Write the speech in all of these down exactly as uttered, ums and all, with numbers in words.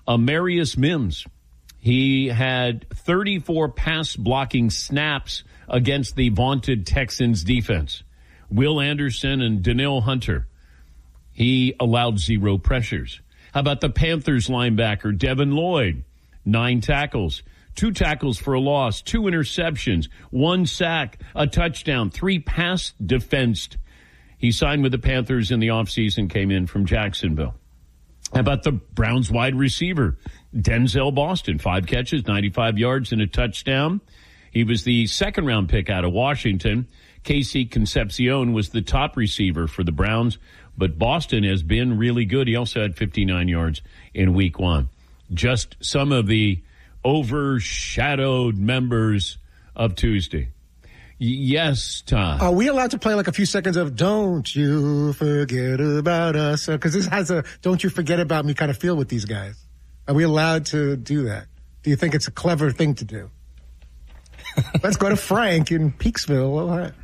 Amarius Mims. He had thirty-four pass blocking snaps against the vaunted Texans defense. Will Anderson and Danielle Hunter. He allowed zero pressures. How about the Panthers linebacker, Devin Lloyd? Nine tackles, two tackles for a loss, two interceptions, one sack, a touchdown, three pass defensed. He signed with the Panthers in the offseason, came in from Jacksonville. How about the Browns wide receiver, Denzel Boston? Five catches, ninety-five yards, and a touchdown. He was the second-round pick out of Washington. Casey Concepcion was the top receiver for the Browns, but Boston has been really good. He also had fifty-nine yards in week one. Just some of the overshadowed members of Tuesday. Yes, Tom. Are we allowed to play like a few seconds of Don't You Forget About Us? Because this has a Don't You Forget About Me kind of feel with these guys. Are we allowed to do that? Do you think it's a clever thing to do? Let's go to Frank in Peaksville. All right.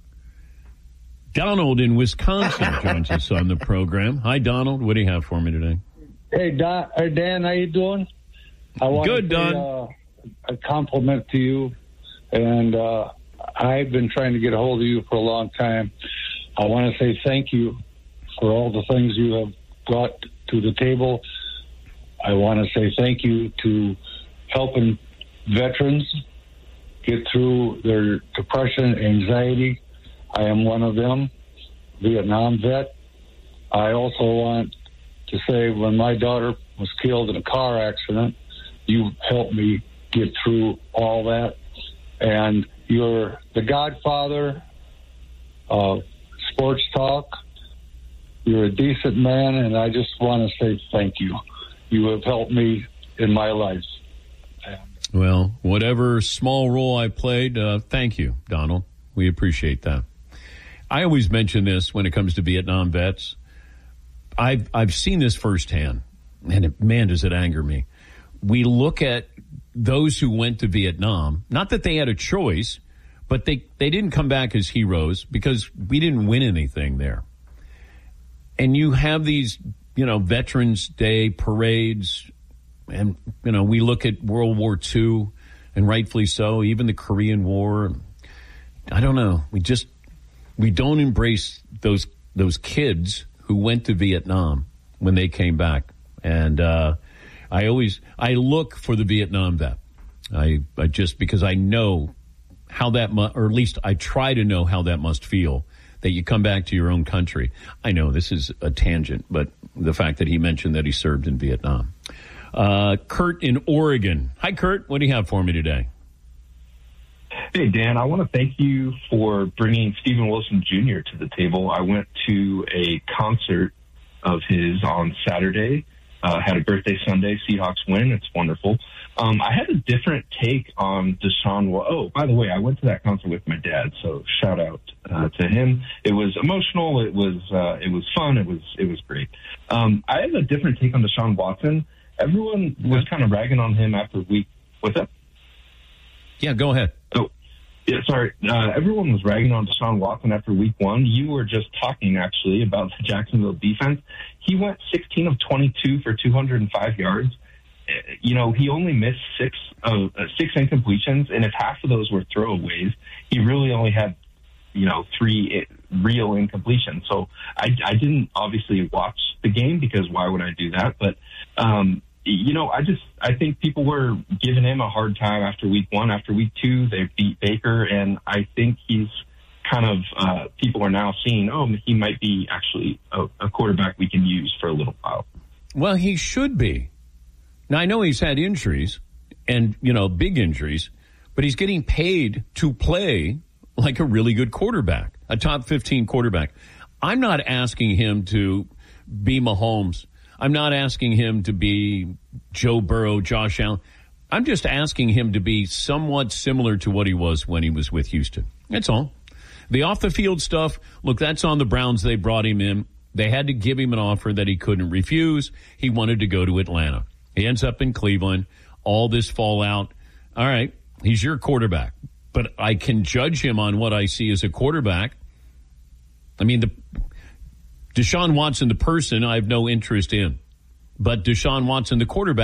Donald in Wisconsin joins us on the program. Hi, Donald. What do you have for me today? Hey, Don, uh, Dan, how you doing? I want Good, to say, Don. uh, a compliment to you, and uh, I've been trying to get a hold of you for a long time. I want to say thank you for all the things you have brought to the table. I want to say thank you to helping veterans get through their depression, anxiety. I am one of them, Vietnam vet. I also want to say when my daughter was killed in a car accident, you helped me get through all that. And you're the godfather of sports talk. You're a decent man, and I just want to say thank you. You have helped me in my life. Well, whatever small role I played, uh, thank you, Donald. We appreciate that. I always mention this when it comes to Vietnam vets. I've, I've seen this firsthand, and it, man, does it anger me. We look at those who went to Vietnam, not that they had a choice, but they, they didn't come back as heroes because we didn't win anything there. And you have these, you know, Veterans Day parades, and, you know, we look at World War Two, and rightfully so, even the Korean War. I don't know. We just, we don't embrace those those kids who went to Vietnam when they came back. And uh, I always, I look for the Vietnam vet. I, I just, because I know how that, mu- or at least I try to know how that must feel, that you come back to your own country. I know this is a tangent, but the fact that he mentioned that he served in Vietnam. Uh, Kurt in Oregon. Hi, Kurt. What do you have for me today? Hey, Dan, I want to thank you for bringing Steven Wilson Junior to the table. I went to a concert of his on Saturday, uh, had a birthday Sunday, Seahawks win. It's wonderful. Um, I had a different take on Deshaun. Oh, by the way, I went to that concert with my dad, so shout out uh, to him. It was emotional. It was uh, it was fun. It was it was great. Um, I have a different take on Deshaun Watson. Everyone was kind of ragging on him after week. What's up? Yeah, go ahead. Oh, yeah, sorry. Uh, everyone was ragging on Deshaun Watson after week one. You were just talking, actually, about the Jacksonville defense. He went sixteen of twenty-two for two hundred five yards. You know, he only missed six of uh, six incompletions, and if half of those were throwaways, he really only had, you know, three real incompletions. So I, I didn't obviously watch the game because why would I do that? But, um, you know, I just I think people were giving him a hard time after week one. After week two, they beat Baker, and I think he's kind of uh, people are now seeing, oh, he might be actually a, a quarterback we can use for a little while. Well, he should be. Now, I know he's had injuries and, you know, big injuries, but he's getting paid to play like a really good quarterback, a top fifteen quarterback. I'm not asking him to be Mahomes. I'm not asking him to be Joe Burrow, Josh Allen. I'm just asking him to be somewhat similar to what he was when he was with Houston. That's all. The off-the-field stuff, look, that's on the Browns. They brought him in. They had to give him an offer that he couldn't refuse. He wanted to go to Atlanta. He ends up in Cleveland. All this fallout. All right, he's your quarterback. But I can judge him on what I see as a quarterback. I mean, the Deshaun Watson, the person, I have no interest in. But Deshaun Watson, the quarterback,